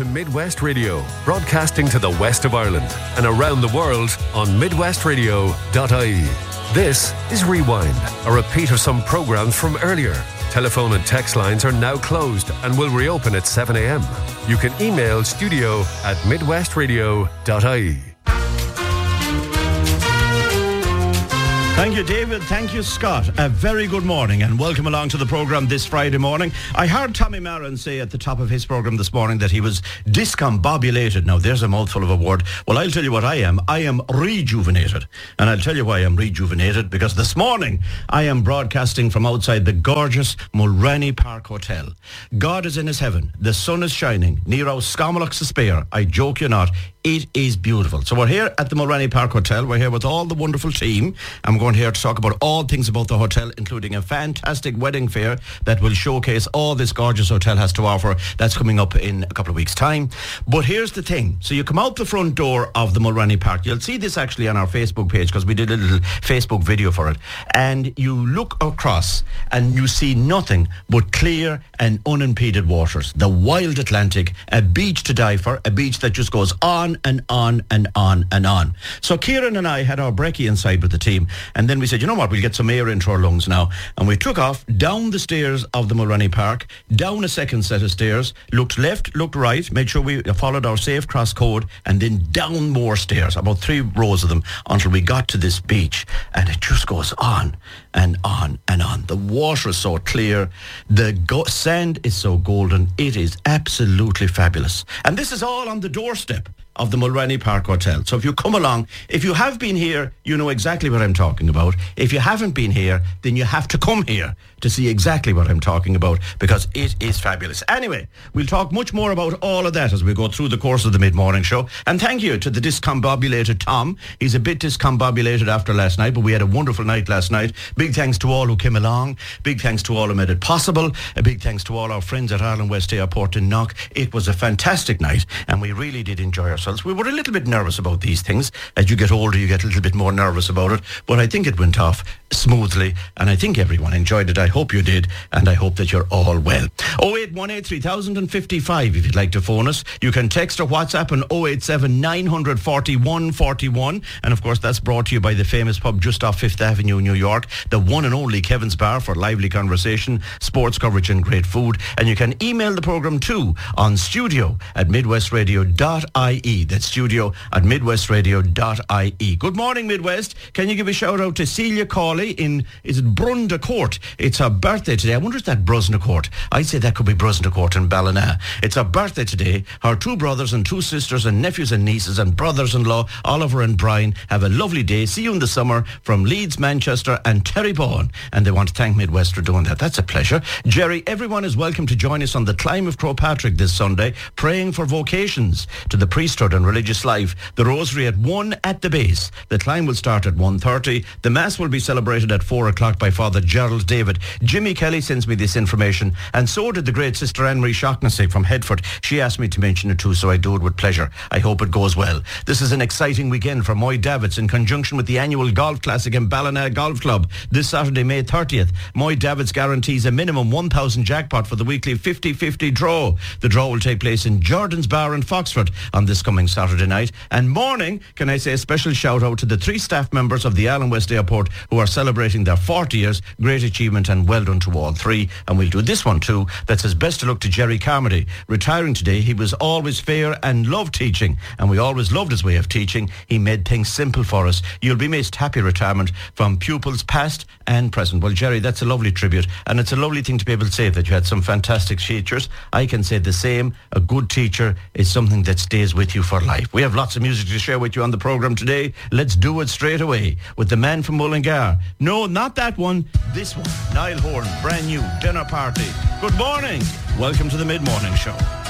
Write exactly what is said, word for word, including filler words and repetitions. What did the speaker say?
to Midwest Radio, broadcasting to the west of Ireland and around the world on midwest radio dot I E. This is Rewind, a repeat of some programmes from earlier. Telephone and text lines are now closed and will reopen at seven a.m. You can email studio at midwest radio dot I E. Thank you, David. Thank you, Scott. A very good morning and welcome along to the programme this Friday morning. I heard Tommy Maron say at the top of his programme this morning that he was discombobulated. Now, there's a mouthful of a word. Well, I'll tell you what I am. I am rejuvenated. And I'll tell you why I'm rejuvenated, because this morning I am broadcasting from outside the gorgeous Mulranny Park Hotel. God is in his heaven. The sun is shining. Nero Scamalach Spare. I joke you not. It is beautiful. So we're here at the Mulranny Park Hotel. We're here with all the wonderful team. I'm going here to talk about all things about the hotel, including a fantastic wedding fair that will showcase all this gorgeous hotel has to offer. That's coming up in a couple of weeks' time. But here's the thing. So you come out the front door of the Mulranny Park. You'll see this actually on our Facebook page because we did a little Facebook video for it. And you look across and you see nothing but clear and unimpeded waters. The wild Atlantic, a beach to die for, a beach that just goes on and on and on and on. So Kieran and I had our brekkie inside with the team, and then we said, you know what, we'll get some air into our lungs now. And we took off down the stairs of the Mulranny Park, down a second set of stairs, looked left, looked right, made sure we followed our safe cross code, and then down more stairs, about three rows of them, until we got to this beach. And it just goes on and on and on. The water is so clear. The go- sand is so golden. It is absolutely fabulous. And this is all on the doorstep of the Mulranny Park Hotel. So if you come along, if you have been here, you know exactly what I'm talking about. If you haven't been here, then you have to come here to see exactly what I'm talking about, because it is fabulous. Anyway, we'll talk much more about all of that as we go through the course of the mid-morning show. And thank you to the discombobulated Tom. He's a bit discombobulated after last night, but we had a wonderful night last night. Big thanks to all who came along. Big thanks to all who made it possible. A big thanks to all our friends at Ireland West Airport in Knock. It was a fantastic night, and we really did enjoy ourselves. We were a little bit nervous about these things. As you get older, you get a little bit more nervous about it. But I think it went off smoothly, and I think everyone enjoyed it. I hope you did, and I hope that you're all well. oh eight one eight, three thousand fifty-five if you'd like to phone us. You can text or WhatsApp on oh eight seven, nine four one, four one. And of course, that's brought to you by the famous pub just off Fifth Avenue, New York, the one and only Kevin's Bar, for lively conversation, sports coverage and great food. And you can email the programme too on studio at midwest radio dot I E. That's studio at midwest radio dot I E. Good morning, Midwest. Can you give a shout out to Celia Cawley in, is it Brunda Court? It's her birthday today. I wonder if that Brusna Court. I'd say that could be Brusna Court in Ballina. It's her birthday today. Her two brothers and two sisters and nephews and nieces and brothers-in-law, Oliver and Brian, have a lovely day. See you in the summer from Leeds, Manchester and Terrybourne. And they want to thank Midwest for doing that. That's a pleasure. Jerry, everyone is welcome to join us on the Climb of Crowpatrick this Sunday, praying for vocations to the priesthood and religious life. The rosary at one at the base. The climb will start at one thirty. The Mass will be celebrated at four o'clock by Father Gerald David. Jimmy Kelly sends me this information, and so did the great Sister Anne-Marie Shaughnessy from Headford. She asked me to mention it too, so I do it with pleasure. I hope it goes well. This is an exciting weekend for Moy Davids in conjunction with the annual Golf Classic in Ballina Golf Club. This Saturday, May thirtieth, Moy Davids guarantees a minimum one thousand jackpot for the weekly fifty fifty draw. The draw will take place in Jordan's Bar in Foxford on this coming Saturday night. And morning, can I say a special shout out to the three staff members of the Ireland West Airport who are celebrating their forty years. Great achievement and well done to all three. And we'll do this one too. That says best of luck to Jerry Carmody. Retiring today, he was always fair and loved teaching, and we always loved his way of teaching. He made things simple for us. You'll be missed. Happy retirement from pupils past and present. Well, Jerry, that's a lovely tribute, and it's a lovely thing to be able to say that you had some fantastic teachers. I can say the same. A good teacher is something that stays with you for life. We have lots of music to share with you on the programme today. Let's do it straight away with the man from Mullingar. No, not that one. This one. Niall Horan, brand new, Dinner Party. Good morning. Welcome to the Mid-Morning Show.